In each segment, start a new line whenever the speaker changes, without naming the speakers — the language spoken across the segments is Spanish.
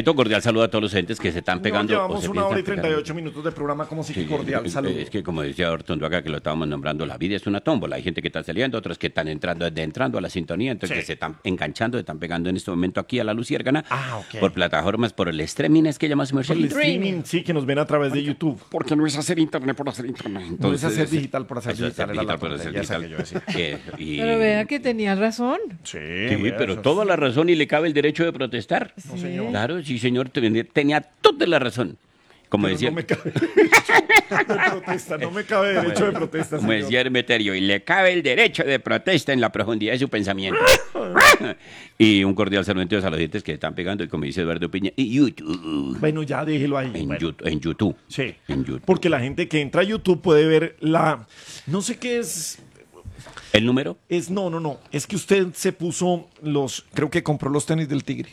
Sarmiento, cordial saludo a todos los entes que se están pegando.
Llevamos
se
1 hora y
piensan
38
pegar.
minutos de programa, como si que cordial saludo.
Es que como decía Ortondoaga, que lo estábamos nombrando, la vida es una tómbola. Hay gente que está saliendo, otros que están entrando a la sintonía, entonces que se están enganchando, se están pegando en este momento aquí a la Luciérgana
Ok.
por plataformas, por el streaming, es que llama su merced.
Por el streaming, sí, que nos ven a través de YouTube.
Porque no es hacer internet por hacer internet.
No es
Entonces,
hacer digital por hacer
eso es
digital.
hacer
Era la
digital por hacer
tontería esa
digital.
que yo decía.
Pero vea que tenía razón.
Sí,
Sí,
vea,
pero
eso
toda
es-
la razón y le cabe el derecho de protestar.
No, señor.
Claro, sí, señor, tenía toda la razón. Como
Pero
decía,
no me cabe derecho de protesta, no me cabe derecho de protesta,
como
señor.
decía Hermeterio, y le cabe el derecho de protesta en la profundidad de su pensamiento. Y un cordial saludo a los dientes que están pegando, y como dice Eduardo Piña, y YouTube.
Bueno, ya déjelo ahí.
En,
Bueno,
YouTube, en YouTube.
sí,
En YouTube.
porque la gente que entra a YouTube puede ver la... No sé qué es...
¿El número?
No. Es que usted se puso creo que compró los tenis del Tigre.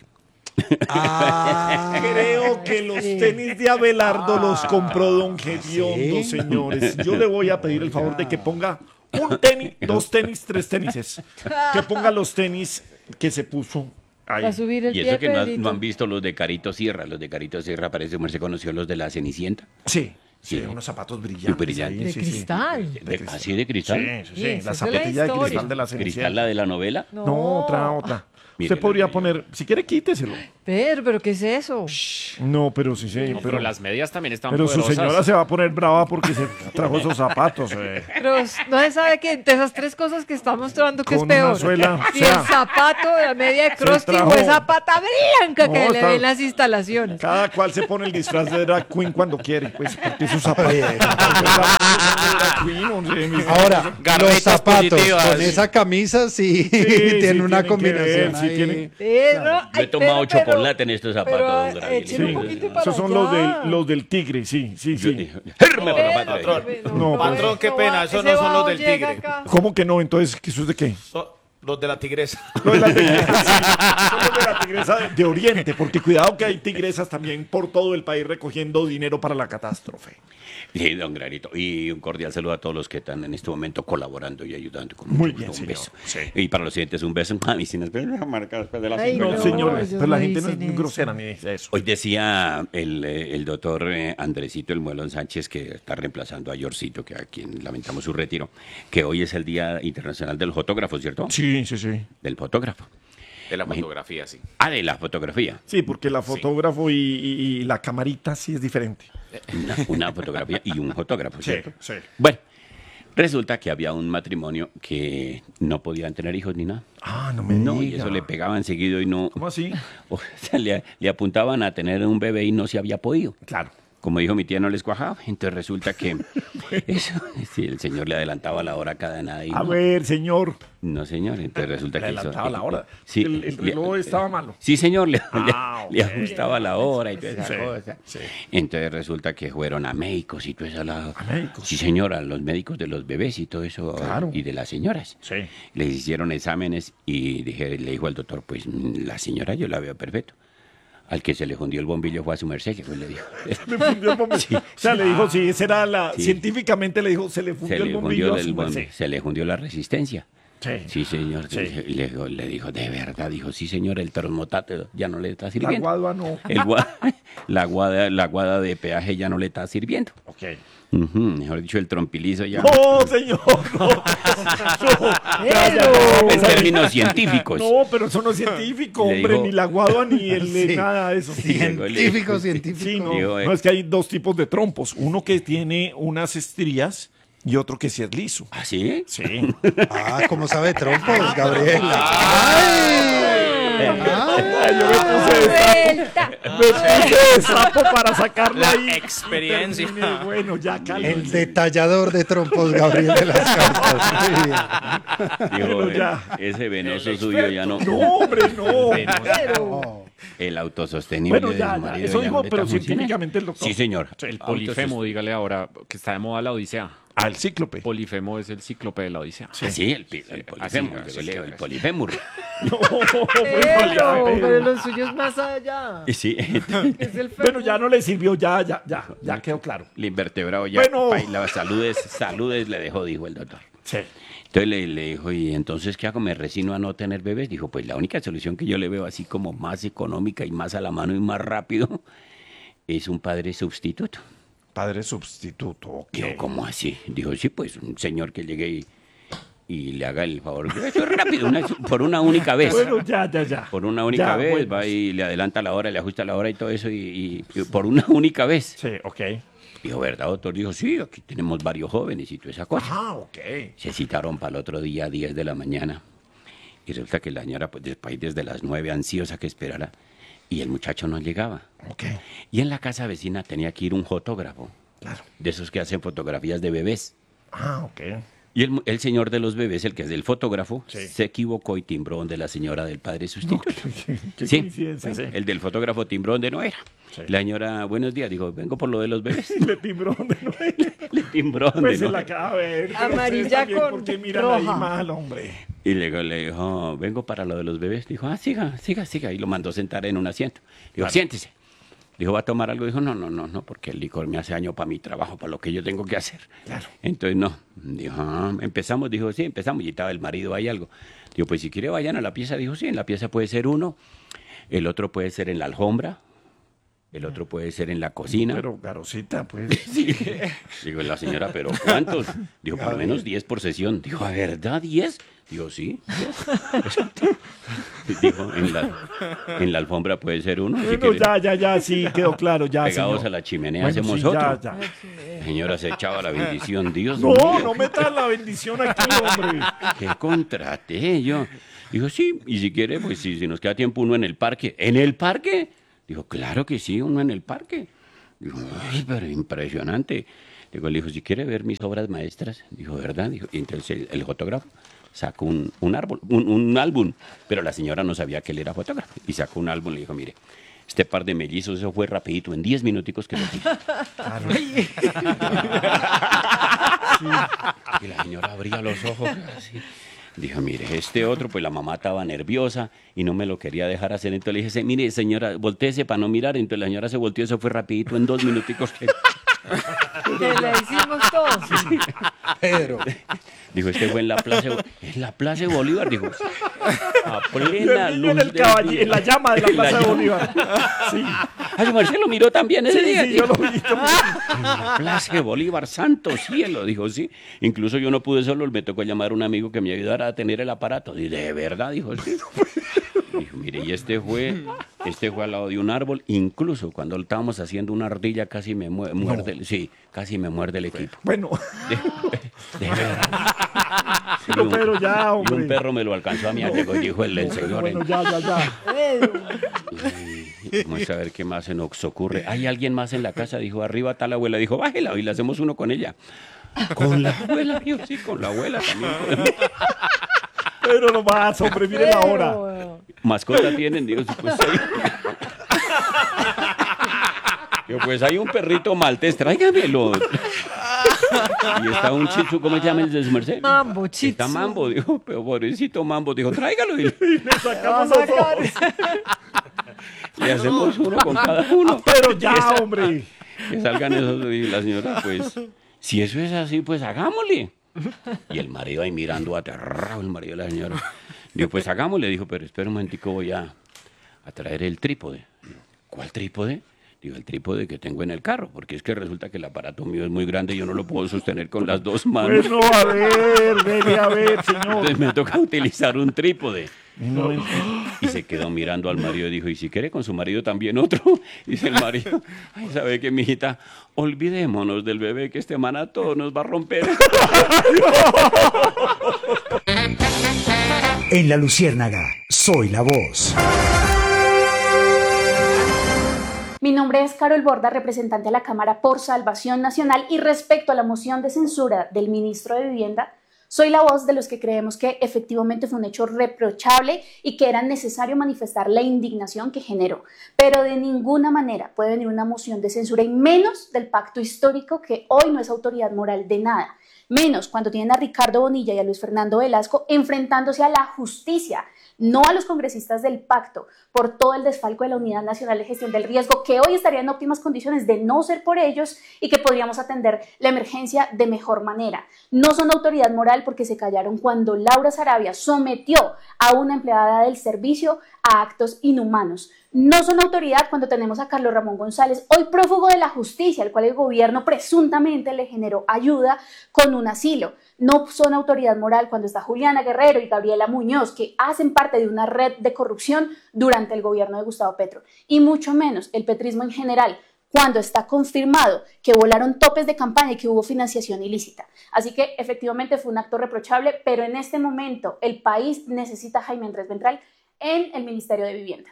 Creo que los tenis de Abelardo los compró Don Gediondo, señores. Yo le voy a pedir el favor de que ponga un tenis, 2 tenis, 3 tenises. Que ponga los tenis que se puso ahí.
Para subir el
Y
pie,
eso que no,
Pedrito.
no han visto los de Carito Sierra. Los de Carito Sierra, parece que se conoció los de la Cenicienta.
Sí,
Sí.
unos zapatos brillantes.
Brillantes.
ahí,
De
sí,
cristal.
¿Así de cristal?
Sí,
Sí,
la
esa es la
zapatilla de
historia.
cristal de la
¿Cristal
Cenicienta.
la de la novela?
No, otra.
Mire,
Usted podría
mire.
poner, si quiere quíteselo.
Pero ¿qué es eso?
No, pero sí,
No, pero las medias también están
Pero su
poderosas.
señora se va a poner brava porque se trajo esos zapatos.
Pero no se sabe que entre esas tres cosas que está mostrando que
Con
es
una
peor.
suela, o
Si
sea,
el zapato, la media de crusty
trajo-
o esa pata blanca que
No,
le
está-
ven en las instalaciones.
Cada cual se pone el disfraz de drag queen cuando quiere, pues, porque sus zapatos.
Ahora,
Garritas
los zapatos
positivas.
con esa camisa sí, tienen una combinación.
sí,
ahí.
tienen.
Pero,
Yo he tomado chocolate en estos zapatos,
pero,
don Gabriel.
échale un poquito para
Esos son
allá.
los del tigre, sí.
Herme, pero,
patrón.
No,
Patrón, qué pena, esos no son los del tigre.
¿Cómo que no? Entonces, ¿qué eso es de qué?
Los de la tigresa.
Los de la tigresa, sí. Son los de la tigresa de Oriente, porque cuidado que hay tigresas también por todo el país recogiendo dinero para la catástrofe.
Sí, don Granito. Y un cordial saludo a todos los que están en este momento colaborando y ayudando. Con
Muy
mucho
bien,
gusto, un
señor.
beso.
Sí.
Y para los siguientes, un beso. A mí sí nos marcar después de las
Ay,
5.
No,
No,
señores,
ellos
pero la
no
gente no es
dicen
muy
eso.
grosera ni dice eso.
Hoy decía el doctor Andresito El Muelón Sánchez, que está reemplazando a Yorcito, que a quien lamentamos su retiro, que hoy es el Día Internacional del Fotógrafo, ¿cierto?
Sí.
Del fotógrafo.
De la fotografía, sí.
Ah, de la fotografía.
Sí, porque la fotógrafo y la camarita sí es diferente.
Una fotografía y un fotógrafo, ¿cierto?
sí.
Bueno, resulta que había un matrimonio que no podían tener hijos ni nada.
Ah, no me
No, y
diga.
eso le pegaban seguido y no.
¿Cómo así?
O sea, le apuntaban a tener un bebé y no se había podido.
Claro.
Como dijo mi tía, no les cuajaba. Entonces resulta que eso, sí, el señor le adelantaba la hora cada nada. Y
A
no,
ver, señor.
no, señor. Entonces resulta
Le
que hizo-
adelantaba la hora.
Sí,
El reloj estaba malo.
Sí, señor,
Ah,
le
ok.
ajustaba la hora y toda esa
Sí,
cosa.
sí.
Entonces resulta que fueron a médicos y todo eso.
¿A médicos?
Sí, señor, a los médicos de los bebés y todo eso.
Claro.
Y de las señoras.
Sí.
Les hicieron exámenes y le dijo al doctor, pues la señora yo la veo perfecto. Al que se le hundió el bombillo fue a su merced, que fue le dijo.
Le fundió el bombillo. O sea, le dijo, sí, esa era la...
Sí.
Científicamente le dijo, se le fundió
Se
el
le
bombillo
hundió
a su
el
merced.
se le hundió la resistencia.
Sí.
Sí, señor.
Sí.
Y le dijo, de verdad, dijo, sí, señor, el termotato ya no le está
La
sirviendo.
guadua no.
La guada de peaje ya no le está sirviendo.
Ok.
Mejor dicho, el trompilizo ya.
No, señor, no. No.
En términos científicos.
No, pero eso no es científico,
Le
hombre,
dijo-
ni la guadua ni el
Sí.
nada de eso.
Científico,
Sí,
científico.
no.
Digo,
No, es que hay dos tipos de trompos. Uno que tiene unas estrías y otro que sí es liso.
¿Ah, sí?
Sí.
Ah, ¿cómo sabe trompos, Gabriela?
Ay, yo me puse de sapo para sacarla
La
ahí.
experiencia.
Terminé, bueno, ya
El
cálmese.
detallador de trompos, Gabriel de las Cartas. Muy bien.
Dijo,
Bueno, ya.
ese venoso suyo ya no.
No, hombre, no.
No.
El autosostenible
Bueno,
de
ya,
su
ya.
marido
Eso
ya
dijo,
no le
pero
está funcionando.
científicamente el doctor.
Sí, señor.
El polifemo, dígale ahora, que está de moda la Odisea.
Al cíclope.
Polifemo es el cíclope de la Odisea.
Ah, sí, el polifémur.
así,
El polifémur.
No,
Pero lo suyo es más allá.
Y sí,
Es el
Bueno, ya no le sirvió, ya quedó claro.
el invertebrado ya.
Bueno.
Saludes le dejó, dijo el doctor.
Sí.
Entonces le dijo, ¿y entonces qué hago? ¿Me resigno a no tener bebés? Dijo, pues la única solución que yo le veo así como más económica y más a la mano y más rápido es un padre sustituto.
Padre sustituto, ok.
Dijo, ¿cómo así? Dijo, sí, pues un señor que llegue y le haga el favor. Eso es rápido, por una única vez.
Bueno, ya.
Por una única
Ya,
vez,
bueno.
va y le adelanta la hora, le ajusta la hora y todo eso, y por una única vez.
Sí, ok.
Dijo, ¿verdad, doctor? Dijo, sí, aquí tenemos varios jóvenes y toda esa cosa.
Ah, ok.
Se citaron para el otro día a 10 de la mañana. Y resulta que la señora, pues después desde las 9, ansiosa que esperara, y el muchacho no llegaba.
Ok.
Y en la casa vecina tenía que ir un fotógrafo,
Claro.
de esos que hacen fotografías de bebés.
Ah, ok.
Y el señor de los bebés, el que es el fotógrafo,
Sí.
se equivocó y timbró donde la señora del padre sustituto.
Qué
Sí,
coincidencia, sí.
el del fotógrafo timbró donde no era.
Sí.
La señora, buenos días, dijo, vengo por lo de los bebés.
Le timbró donde no era.
Le timbró donde
Pues
no
en la
era.
cara, a ver. pero
Amarilla
ustedes también,
con
¿por qué miran ahí
roja.
mal, hombre?
Y luego le dijo, vengo para lo de los bebés. Dijo, siga. Y lo mandó sentar en un asiento. Dijo, siéntese. Dijo, ¿va a tomar algo? Dijo, no, porque el licor me hace daño para mi trabajo, para lo que yo tengo que hacer.
Claro.
Entonces, no. Dijo, empezamos. Dijo, sí, empezamos. Y estaba el marido ahí algo. Dijo, pues si quiere vayan a la pieza. Dijo, sí, en la pieza puede ser uno. El otro puede ser en la alfombra. El otro puede ser en la cocina.
Pero, Garosita, pues.
Digo, la señora, ¿pero cuántos? Dijo, por lo menos 10 por sesión. Dijo, ¿a verdad 10? Digo, sí. 10. Dijo, en la alfombra puede ser uno. Si
Bueno,
quiere,
ya, sí, quedó claro, ya,
pegados
señor.
a la chimenea
Bueno,
hacemos
sí,
otro.
ya.
La señora se echaba la bendición. Dios
No,
mío,
no metas la bendición aquí, hombre.
qué contraté yo. Dijo, sí, y si quiere, pues si nos queda tiempo uno en el parque. ¿En el parque? Dijo, claro que sí, uno en el parque. Dijo, ay, pero impresionante. Digo, le dijo, si quiere ver mis obras maestras. Dijo, ¿verdad? Dijo, y entonces el fotógrafo sacó un álbum, pero la señora no sabía que él era fotógrafo. Y sacó un álbum y le dijo, mire, este par de mellizos, eso fue rapidito, en 10 minuticos que lo hice. Y la señora abría los ojos así. Dijo, mire, este otro, pues la mamá estaba nerviosa y no me lo quería dejar hacer. Entonces le dije, mire, señora, voltéese para no mirar. Entonces la señora se volteó, eso fue rapidito, en 2 minuticos.
Que le hicimos todos.
Pedro.
Dijo, este fue en la Plaza de Bolívar, dijo. A plena
El niño
luz
en, en la llama de la
en la
Plaza de
llama.
Bolívar. Sí,
Ay, Marcelo miró también ese día.
sí, yo
dijo.
lo vi.
En la Plaza de Bolívar, santo cielo, dijo, sí. Incluso yo no pude solo, me tocó llamar a un amigo que me ayudara a tener el aparato. Y de verdad, dijo, sí. Dijo, mire, y este fue al lado de un árbol. Incluso cuando estábamos haciendo una ardilla, casi me muerde, sí, casi me muerde el equipo.
Bueno,
De verdad. Sí,
pero Pedro, ya,
y
hombre.
un perro me lo alcanzó a mí, llegó y dijo el señor.
Bueno, ya.
Vamos a ver qué más se nos ocurre. ¿Hay alguien más en la casa? Dijo, arriba está la abuela. Dijo, bájela y le hacemos uno con ella. ¿Con la abuela? Yo sí, con la abuela también podemos.
Pero no más, hombre, mire la hora.
Pero,
¿Mascota tienen? Digo, sí, pues hay. Digo, pues hay un perrito maltés, tráigamelo. Y está un chichu, ¿cómo se llama el de su merced?
Mambo, chichu.
Está Mambo, dijo, pero pobrecito Mambo, dijo, tráigalo y
Le sacamos los ojos.
le hacemos uno con cada uno.
Pero ya, hombre.
Que salgan esos y la señora, pues, si eso es así, pues hagámosle. Y el marido ahí mirando aterrado, el marido de la señora. Digo, pues hagámosle, dijo, pero espera un momentico, voy a traer el trípode. Digo, ¿cuál trípode? Digo, el trípode que tengo en el carro, porque es que resulta que el aparato mío es muy grande y yo no lo puedo sostener con las dos manos.
Bueno, a ver, vele a ver, señor.
Entonces me toca utilizar un trípode.
No,
Y se quedó mirando al marido y dijo, ¿y si quiere con su marido también otro? Dice el marido, ay, ¿sabe qué, mijita? Olvidémonos del bebé, que este man a todo nos va a romper.
En La Luciérnaga, soy la voz.
Mi nombre es Carol Borda, representante a la Cámara por Salvación Nacional, y respecto a la moción de censura del ministro de Vivienda, soy la voz de los que creemos que efectivamente fue un hecho reprochable y que era necesario manifestar la indignación que generó. Pero de ninguna manera puede venir una moción de censura, y menos del pacto histórico, que hoy no es autoridad moral de nada. Menos cuando tienen a Ricardo Bonilla y a Luis Fernando Velasco enfrentándose a la justicia. no a los congresistas del pacto, por todo el desfalco de la Unidad Nacional de Gestión del Riesgo, que hoy estaría en óptimas condiciones de no ser por ellos y que podríamos atender la emergencia de mejor manera. No son autoridad moral porque se callaron cuando Laura Sarabia sometió a una empleada del servicio a actos inhumanos. No son autoridad cuando tenemos a Carlos Ramón González, hoy prófugo de la justicia, al cual el gobierno presuntamente le generó ayuda con un asilo. No son autoridad moral cuando está Juliana Guerrero y Gabriela Muñoz, que hacen parte de una red de corrupción durante el gobierno de Gustavo Petro. Y mucho menos el petrismo en general, cuando está confirmado que volaron topes de campaña y que hubo financiación ilícita. Así que efectivamente fue un acto reprochable, pero en este momento el país necesita a Jaime Andrés Ventral en el Ministerio de Vivienda.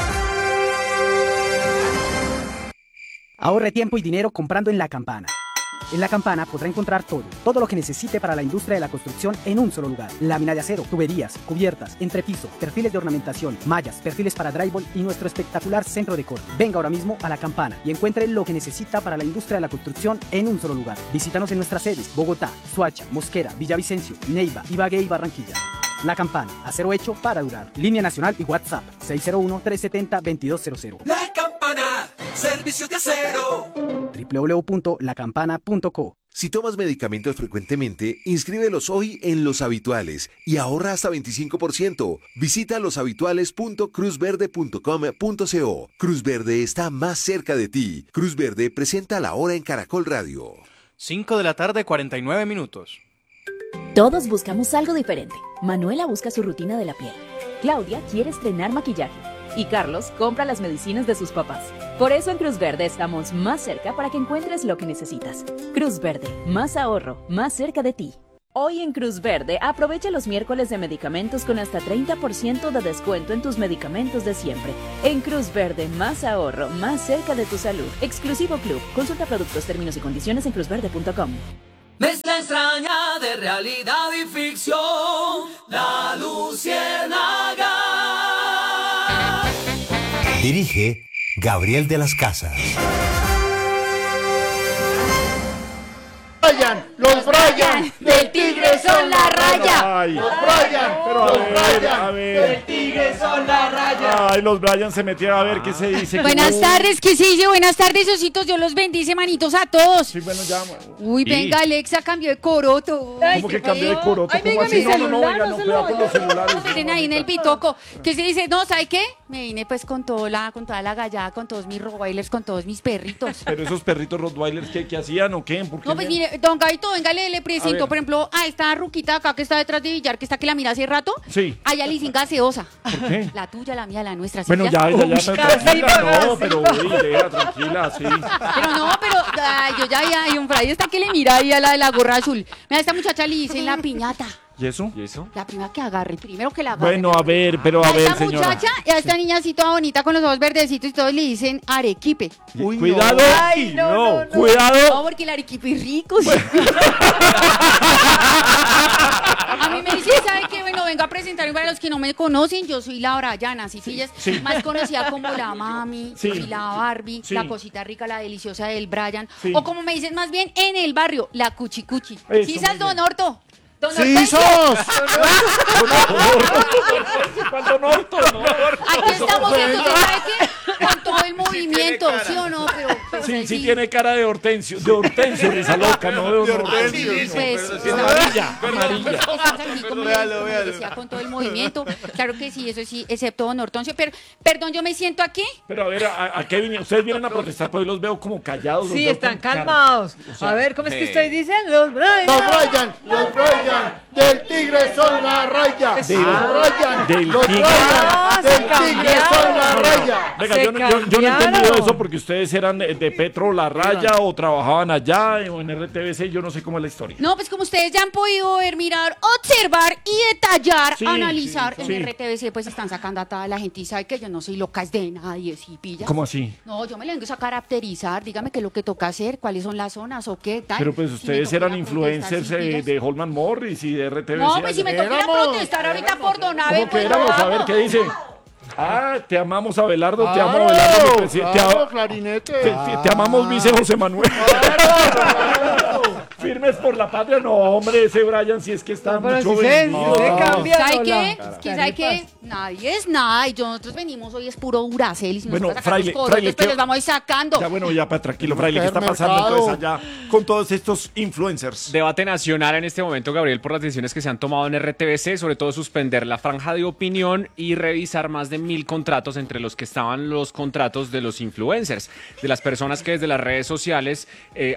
Ahorre tiempo y dinero comprando en La Campana. En La Campana podrá encontrar todo lo que necesite para la industria de la construcción en un solo lugar. Lámina de acero, tuberías, cubiertas, entrepiso, perfiles de ornamentación, mallas, perfiles para drywall y nuestro espectacular centro de corte. Venga ahora mismo a La Campana y encuentre lo que necesita para la industria de la construcción en un solo lugar. Visítanos en nuestras sedes: Bogotá, Soacha, Mosquera, Villavicencio, Neiva, Ibagué y Barranquilla. La Campana, acero hecho para durar. Línea nacional y WhatsApp 601-370-2200.
La Campana, servicios de acero.
www.lacampana.co.
Si tomas medicamentos frecuentemente, inscríbelos hoy en Los Habituales y ahorra hasta 25%. Visita loshabituales.cruzverde.com.co. Cruz Verde está más cerca de ti. Cruz Verde presenta La Hora en Caracol Radio.
5:49 p.m.
Todos buscamos algo diferente. Manuela busca su rutina de la piel. Claudia quiere estrenar maquillaje. Y Carlos compra las medicinas de sus papás. Por eso en Cruz Verde estamos más cerca para que encuentres lo que necesitas. Cruz Verde, más ahorro, más cerca de ti. Hoy en Cruz Verde, aprovecha los miércoles de medicamentos con hasta 30% de descuento en tus medicamentos de siempre. En Cruz Verde, más ahorro, más cerca de tu salud. Exclusivo Club. Consulta productos, términos y condiciones en cruzverde.com.
Mezcla extraña de realidad y ficción, La Luciérnaga.
Dirige Gabriel de las Casas.
Los Brian del Tigre son la raya.
Ay.
Los Brian,
Pero a ver.
del Tigre son la raya.
Ay, los Brian se metieron a ver qué se dice.
Buenas tardes, ¿qué se dice? Buenas tardes, ositos. Dios los bendice, manitos a todos.
Sí, bueno, ya.
Uy, venga, Alexa cambió de coroto.
¿Cómo que cambió de coroto?
Ay,
¿Cómo
venga,
así?
mi
No,
celular,
venga,
no se
cuidado
lo
con los celulares.
Miren ahí en el pitoco. ¿Qué se dice? No, ¿sabe qué? Me vine pues con toda la gallada, con todos mis rottweilers, con todos mis perritos.
Pero esos perritos rottweilers, ¿qué hacían o qué? ¿Por qué
No, pues mire, don Gaito, venga, le presento,
ver.
por ejemplo, a esta ruquita acá que está detrás de Villar, que está que la mira hace rato.
Sí.
A ella le dicen gaseosa.
¿Por qué?
La tuya, la mía, la nuestra. ¿sí?
Bueno, ya, tranquila, no, pero uy, deja, tranquila, sí.
Pero no, yo ya vi, hay un fray está que le mira ahí a la de la gorra azul. Mira, a esta muchacha le dicen la piñata.
¿Y eso?
La primera que agarre, primero que la agarre.
Bueno, a ver, pero a
A
ver,
esta
señora.
muchacha y a esta niña así toda bonita con los ojos verdecitos y todos le dicen arequipe.
Uy, cuidado.
Ay, no.
Cuidado.
No, porque el arequipe es rico. Sí. A mí me dicen, ¿sabe qué? Bueno, vengo a presentarme para los que no me conocen. Yo soy la Briana, ¿sí pillas?
Sí.
Más conocida como la mami,
Sí.
y la Barbie,
Sí.
la cosita rica, la deliciosa del Brian.
Sí.
O como me dicen más bien en el barrio, la cuchicuchi.
Eso,
¿Sí
muy
sabes, don
bien.
Horto? Don
¡Sí
Hortensio.
sos!
¿Cuánto norto?
Aquí estamos, entonces, ¿sabe qué? Con todo el movimiento, ¿sí o no? Pero pues,
Sí, tiene cara de Hortensio. De Hortensio, risa loca, no de Hortensio.
Pues,
Amarilla.
estamos aquí, como les decía, con todo el movimiento. Claro que sí, eso sí, excepto don Hortensio. Pero, perdón, yo me siento aquí.
Pero a ver, ¿a qué vienen? Ustedes vienen a protestar, pero hoy los veo como callados. los
Sí,
veo
están
con cara.
calmados.
O sea,
A ver, ¿cómo es que
eh.
ustedes dicen? Los Brian.
Los Brian del Tigre son la raya. Los Brian
del
los
Tigre.
Brian del Tigre son la raya.
Venga, yo no he entendido eso porque ustedes eran de Petro La Raya o trabajaban allá o en RTBC, yo no sé cómo es la historia.
No, pues como ustedes ya han podido ver, mirar, observar y detallar,
Sí,
analizar
sí,
en
sí.
RTBC, pues están sacando a toda la gente y sabe que yo no soy loca es de nadie, ¿sí pilla?
¿Cómo así?
No, yo me le vengo a caracterizar, dígame qué es lo que toca hacer, cuáles son las zonas o qué tal.
Pero pues
Si me
ustedes
toca ir
eran
a
influencers
protestar, ¿sí pillas?
de Holman Morris y de RTBC.
No, pues si me toca ir a
Éramos.
protestar ahorita por Donave,
¿Cómo que
pues
éramos?
lo
A ver,
hago.
¿qué dice? Ah, te amamos Abelardo, te amo
Claro,
Abelardo, mi presidente.
claro, clarinete.
Te amamos, vice José Manuel. Firmes por la patria. No, hombre, ese Brian sí es que está
pero
mucho
si se
vendido.
cambia,
¿Sabe
Lola.
qué? ¿Sabe qué? Nadie es nada. Y nosotros venimos hoy es puro Duracell. Y si
Bueno,
nos fraile,
Fraile,
pues
¿qué-
les vamos a ir sacando.
Ya, bueno, ya, tranquilo, Fraile, ¿qué está
Mercado.
pasando entonces allá con todos estos influencers?
Debate nacional en este momento, Gabriel, por las decisiones que se han tomado en RTBC, sobre todo suspender la franja de opinión y revisar más de 1000 contratos, entre los que estaban los contratos de los influencers, de las personas que desde las redes sociales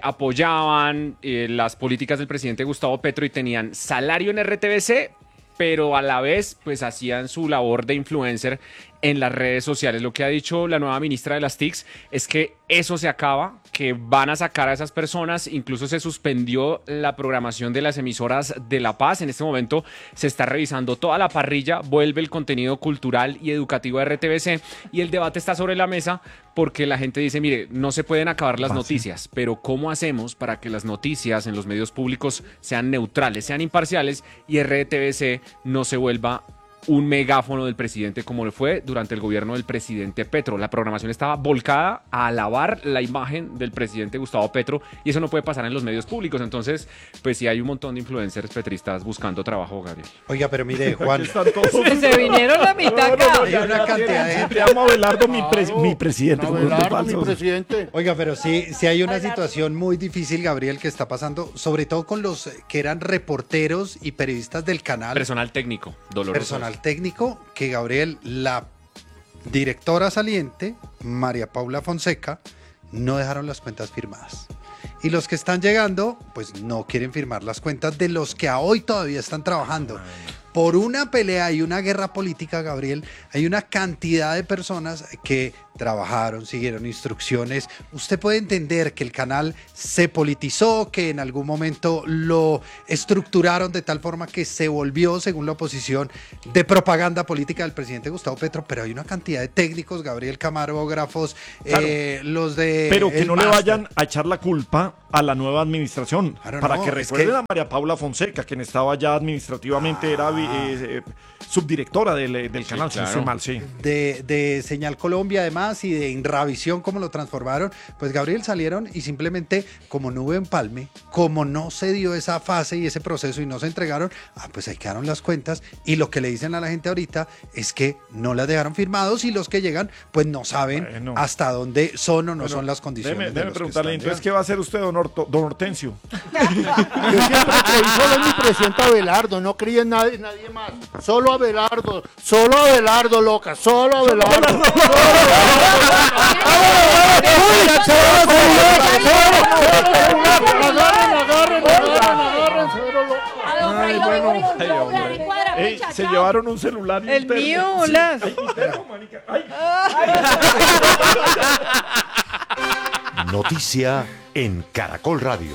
apoyaban las políticas del presidente Gustavo Petro y tenían salario en RTBC, pero a la vez pues hacían su labor de influencer en las redes sociales. Lo que ha dicho la nueva ministra de las TICs es que eso se acaba, que van a sacar a esas personas. Incluso se suspendió la programación de las emisoras de La Paz. En este momento se está revisando toda la parrilla, vuelve el contenido cultural y educativo de RTBC y el debate está sobre la mesa porque la gente dice, mire, no se pueden acabar las noticias, pero ¿cómo hacemos para que las noticias en los medios públicos sean neutrales, sean imparciales y RTBC no se vuelva un megáfono del presidente como lo fue durante el gobierno del presidente Petro? La programación estaba volcada a alabar la imagen del presidente Gustavo Petro y eso no puede pasar en los medios públicos. Entonces, pues sí hay un montón de influencers petristas buscando trabajo, Gabriel.
Oiga, pero mire, Juan,
Se vinieron la mitad acá.
hay una cantidad de gente.
Te amo, Abelardo, mi presidente.
Abelardo, mi
presidente.
Oiga, pero sí hay una situación muy difícil, Gabriel, que está pasando, sobre todo con los que eran reporteros y periodistas del canal.
Personal técnico, doloroso.
Personal técnico, que Gabriel, la directora saliente, María Paula Fonseca, no dejaron las cuentas firmadas. Y los que están llegando, pues no quieren firmar las cuentas de los que a hoy todavía están trabajando. Por una pelea y una guerra política, Gabriel, hay una cantidad de personas que trabajaron, siguieron instrucciones. Usted puede entender que el canal se politizó, que en algún momento lo estructuraron de tal forma que se volvió, según la oposición, de propaganda política del presidente Gustavo Petro, pero hay una cantidad de técnicos, Gabriel, camarógrafos,
Claro.
Los de...
Pero que
el
no le
máster.
vayan a echar la culpa a la nueva administración.
Claro,
para
no,
que
es
recuerden
que-
a María Paula Fonseca, quien estaba ya administrativamente, era subdirectora del canal, si no estoy mal, sí.
De Señal Colombia además y de Inravisión, como lo transformaron, pues Gabriel salieron y simplemente como no hubo empalme, como no se dio esa fase y ese proceso y no se entregaron, pues ahí quedaron las cuentas y lo que le dicen a la gente ahorita es que no las dejaron firmados y los que llegan pues no saben
Bueno.
hasta dónde son o no
Bueno,
son las condiciones. de
Déjeme
los que
preguntarle,
están
entonces, ¿qué va a hacer usted, don Hortensio?
Yo siempre creí solo en mi presidente Abelardo, no creí en nadie más. Solo Abelardo, loca, solo Abelardo.
Ey, se llevaron un celular y un
El
termo.
mío,
Sí.
las.
Ay, un termo, marica. Ay.
Noticia en Caracol Radio.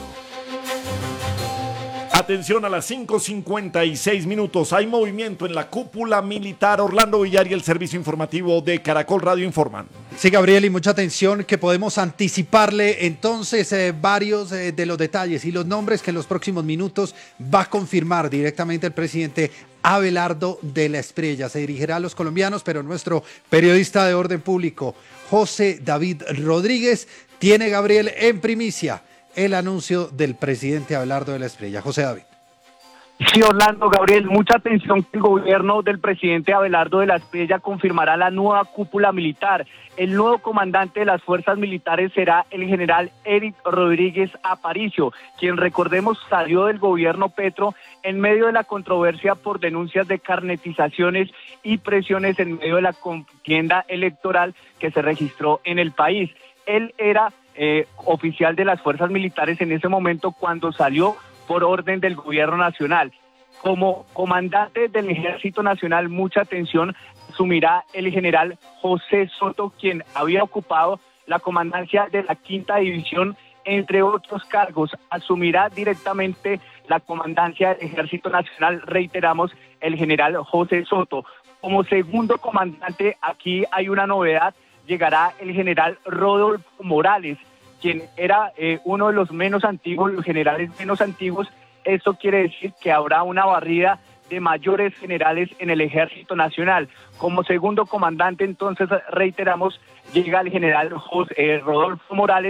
Atención, a las 5:56 minutos. Hay movimiento en la cúpula militar. Orlando Villar y el servicio informativo de Caracol Radio informan.
Sí, Gabriel, y mucha atención que podemos anticiparle entonces varios de los detalles y los nombres que en los próximos minutos va a confirmar directamente el presidente Abelardo de la Espriella. Se dirigirá a los colombianos, pero nuestro periodista de orden público, José David Rodríguez, tiene, Gabriel, en primicia el anuncio del presidente Abelardo de la Espriella. José David.
Sí, Orlando, Gabriel, mucha atención que el gobierno del presidente Abelardo de la Espriella confirmará la nueva cúpula militar. El nuevo comandante de las fuerzas militares será el general Eric Rodríguez Aparicio, quien, recordemos, salió del gobierno Petro en medio de la controversia por denuncias de carnetizaciones y presiones en medio de la contienda electoral que se registró en el país. Él era oficial de las fuerzas militares en ese momento cuando salió por orden del gobierno nacional. Como comandante del Ejército Nacional, mucha atención, asumirá el general José Soto, quien había ocupado la comandancia de la 5ª División, entre otros cargos. Asumirá directamente la comandancia del Ejército Nacional, reiteramos, el general José Soto. Como segundo comandante, aquí hay una novedad, llegará el general Rodolfo Morales, quien era uno de los menos antiguos, los generales menos antiguos. Esto quiere decir que habrá una barrida de mayores generales en el Ejército Nacional. Como segundo comandante, entonces, reiteramos, llega el general Rodolfo Morales,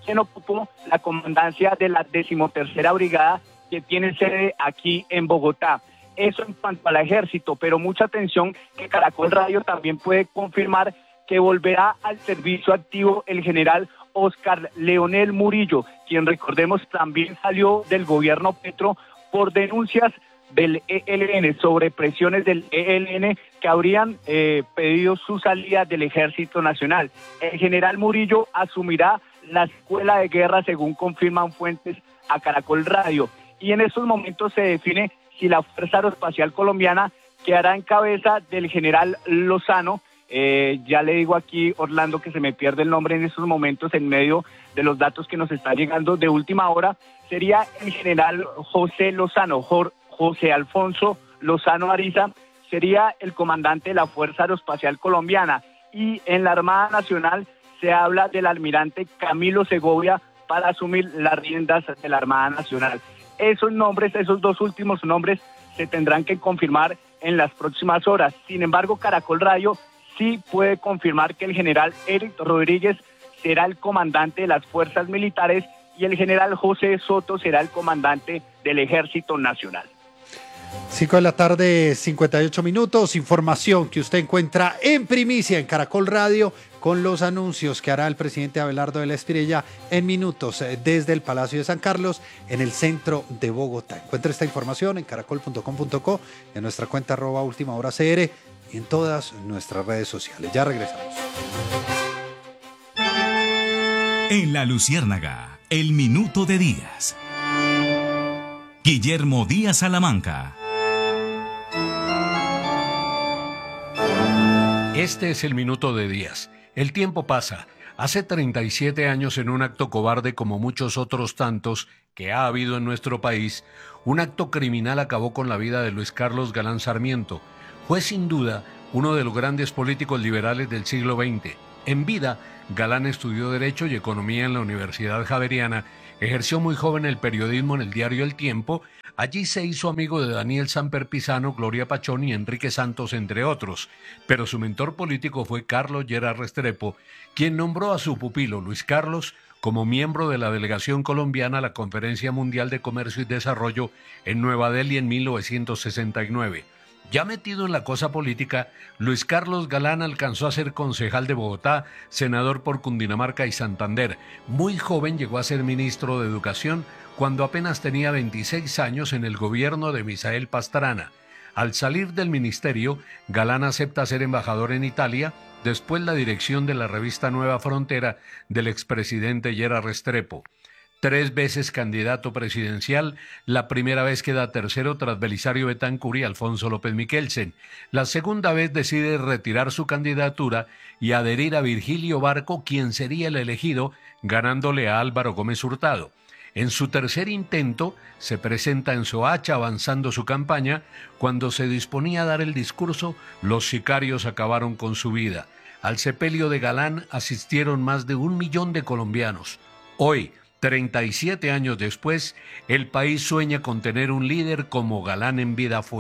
quien ocupó la comandancia de la 13ª Brigada, que tiene sede aquí en Bogotá. Eso en cuanto al ejército, pero mucha atención que Caracol Radio también puede confirmar que volverá al servicio activo el general Oscar Leonel Murillo, quien recordemos también salió del gobierno Petro por denuncias del ELN, sobre presiones del ELN que habrían pedido su salida del Ejército Nacional. El general Murillo asumirá la escuela de guerra, según confirman fuentes a Caracol Radio. Y en estos momentos se define si la Fuerza Aeroespacial Colombiana quedará en cabeza del general Lozano. Ya le digo aquí, Orlando, que se me pierde el nombre en estos momentos en medio de los datos que nos están llegando de última hora. Sería el general José Lozano, José Alfonso Lozano Ariza, sería el comandante de la Fuerza Aeroespacial Colombiana. Y en la Armada Nacional se habla del almirante Camilo Segovia para asumir las riendas de la Armada Nacional. Esos nombres, esos dos últimos nombres, se tendrán que confirmar en las próximas horas. Sin embargo, Caracol Radio sí puede confirmar que el general Eric Rodríguez será el comandante de las fuerzas militares y el general José Soto será el comandante del Ejército Nacional.
5 de la tarde, 58 minutos. Información que usted encuentra en primicia en Caracol Radio con los anuncios que hará el presidente Abelardo de la Espriella en minutos desde el Palacio de San Carlos en el centro de Bogotá. Encuentre esta información en caracol.com.co, en nuestra cuenta @ultimahoracr y en todas nuestras redes sociales. Ya regresamos.
En La Luciérnaga, el minuto de Díaz. Guillermo Díaz Salamanca.
Este es el minuto de Díaz. El tiempo pasa. Hace 37 años, en un acto cobarde como muchos otros tantos que ha habido en nuestro país, un acto criminal acabó con la vida de Luis Carlos Galán Sarmiento. Fue sin duda uno de los grandes políticos liberales del siglo XX. En vida, Galán estudió Derecho y Economía en la Universidad Javeriana, ejerció muy joven el periodismo en el diario El Tiempo. Allí se hizo amigo de Daniel Samper Pizano, Gloria Pachón y Enrique Santos, entre otros. Pero su mentor político fue Carlos Lleras Restrepo, quien nombró a su pupilo Luis Carlos como miembro de la delegación colombiana a la Conferencia Mundial de Comercio y Desarrollo en Nueva Delhi en 1969. Ya metido en la cosa política, Luis Carlos Galán alcanzó a ser concejal de Bogotá, senador por Cundinamarca y Santander. Muy joven llegó a ser ministro de Educación cuando apenas tenía 26 años en el gobierno de Misael Pastrana. Al salir del ministerio, Galán acepta ser embajador en Italia, después la dirección de la revista Nueva Frontera del expresidente Lleras Restrepo. 3 veces candidato presidencial, la primera vez queda tercero tras Belisario Betancur y Alfonso López Miquelsen. La segunda vez decide retirar su candidatura y adherir a Virgilio Barco, quien sería el elegido, ganándole a Álvaro Gómez Hurtado. En su tercer intento, se presenta en Soacha avanzando su campaña. Cuando se disponía a dar el discurso, los sicarios acabaron con su vida. Al sepelio de Galán asistieron más de 1 millón de colombianos. Hoy, 37 años después, el país sueña con tener un líder como Galán en vida fue.